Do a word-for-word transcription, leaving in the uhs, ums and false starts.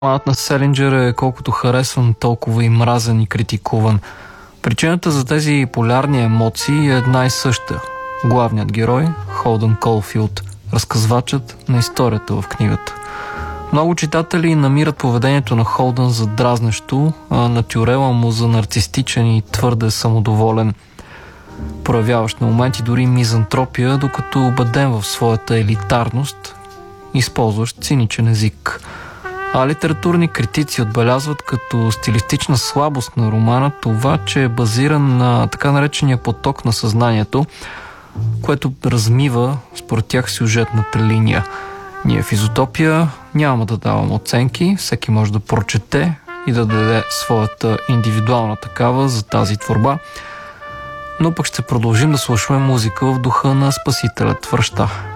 Романът на Селинджер е колкото харесван, толкова и мразен и критикуван. Причината за тези полярни емоции е една и съща. Главният герой, Холдън Колфилд, разказвачът на историята в книгата. Много читатели намират поведението на Холдън за дразнещо, а натюрела му за нарцистичен и твърде самодоволен, проявяващ на моменти дори мизантропия, докато убеден в своята елитарност, използващ циничен език. А литературни критици отбелязват като стилистична слабост на романа това, че е базиран на така наречения поток на съзнанието, което размива според тях сюжетната линия. Ние в Изотопия няма да давам оценки, всеки може да прочете и да даде своята индивидуална такава за тази творба, но пък ще продължим да слушаме музика в духа на Спасителят връща.